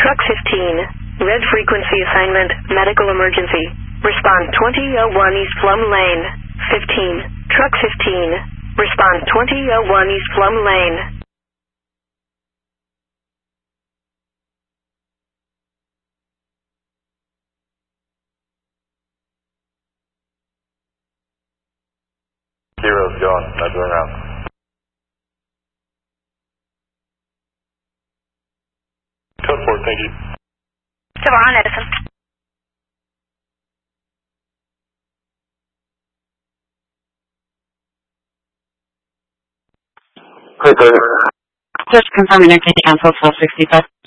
Truck 15. Red frequency assignment, medical emergency. Respond 2001 East Plum Lane. 15. Truck 15. Respond 2001 East Plum Lane. Zero's gone. Not going around. Code 4, thank you. Savannah, Edison. Clear, Just confirming activity cancel 1265.